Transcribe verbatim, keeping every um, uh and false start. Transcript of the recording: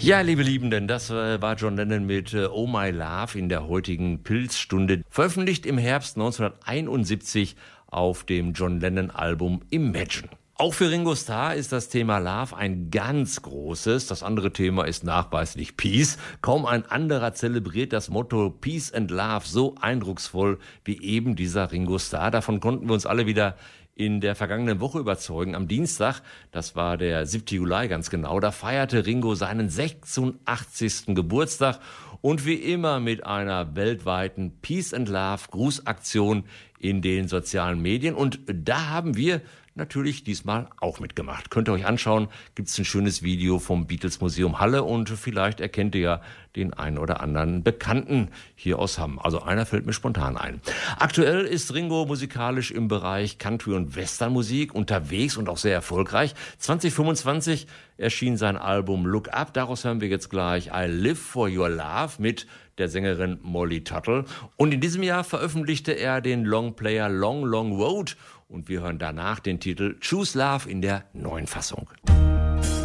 Ja, liebe Liebenden, das war John Lennon mit Oh My Love in der heutigen Pilzstunde, veröffentlicht im Herbst neunzehnhunderteinundsiebzig auf dem John Lennon-Album Imagine. Auch für Ringo Starr ist das Thema Love ein ganz großes. Das andere Thema ist nachweislich Peace. Kaum ein anderer zelebriert das Motto Peace and Love so eindrucksvoll wie eben dieser Ringo Starr. Davon konnten wir uns alle wieder in der vergangenen Woche überzeugen. Am Dienstag, das war der siebten Juli ganz genau, da feierte Ringo seinen sechsundachtzigsten Geburtstag und wie immer mit einer weltweiten Peace and Love Grußaktion in den sozialen Medien. Und da haben wir natürlich diesmal auch mitgemacht. Könnt ihr euch anschauen, gibt es ein schönes Video vom Beatles Museum Halle und vielleicht erkennt ihr ja den einen oder anderen Bekannten hier aus Hamm. Also einer fällt mir spontan ein. Aktuell ist Ringo musikalisch im Bereich Country- und Westernmusik unterwegs und auch sehr erfolgreich. zwanzig fünfundzwanzig erschien sein Album Look Up. Daraus hören wir jetzt gleich I Live for Your Love mit der Sängerin Molly Tuttle. Und in diesem Jahr veröffentlichte er den Longplayer Long Long Road. Und wir hören danach den Titel Choose Love in der neuen Fassung.